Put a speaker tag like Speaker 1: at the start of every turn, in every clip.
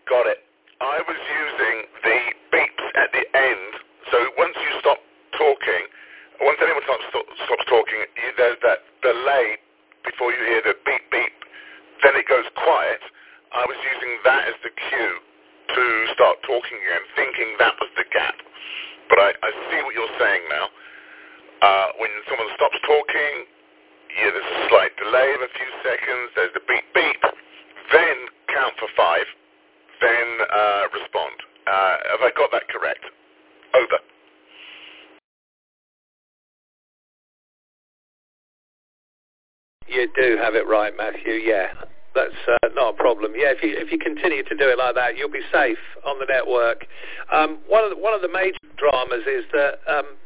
Speaker 1: Got it. I was using the beeps at the end, so once you stop talking, once anyone stops talking, there's that delay before you hear the beep beep, then it goes quiet. I was using that as the cue to start talking again, thinking that was the gap. But I see what you're saying now. When someone stops talking, there's a slight delay of a few seconds, there's the beep beep, then count for 5, then respond. Have I got that correct? Over.
Speaker 2: You do have it right, Matthew, yeah. That's not a problem. Yeah, if you continue to do it like that, you'll be safe on the network. One of the major dramas is that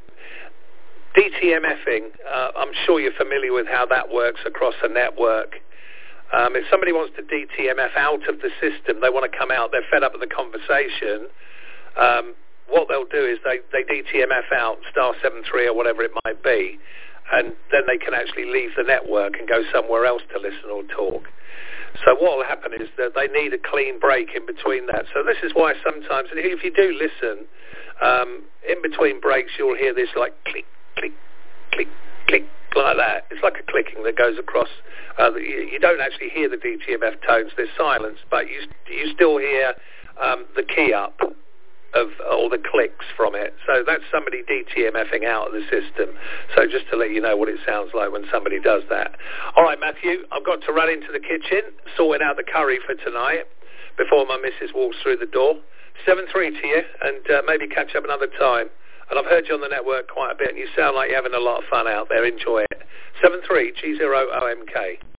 Speaker 2: DTMFing, I'm sure you're familiar with how that works across a network. If somebody wants to DTMF out of the system, they want to come out, they're fed up with the conversation, what they'll do is they DTMF out, *73 or whatever it might be, and then they can actually leave the network and go somewhere else to listen or talk. So what will happen is that they need a clean break in between that. So this is why sometimes, if you do listen, in between breaks you'll hear this like click, click, click, click, like that. It's like a clicking that goes across. You don't actually hear the DTMF tones, there's silence, but you still hear the key up of all the clicks from it. So that's somebody DTMFing out of the system. So just to let you know what it sounds like when somebody does that. All right, Matthew, I've got to run into the kitchen, sorting out the curry for tonight before my missus walks through the door. 7-3 to you, and maybe catch up another time. And I've heard you on the network quite a bit, and you sound like you're having a lot of fun out there. Enjoy it. 7-3, G0OMK.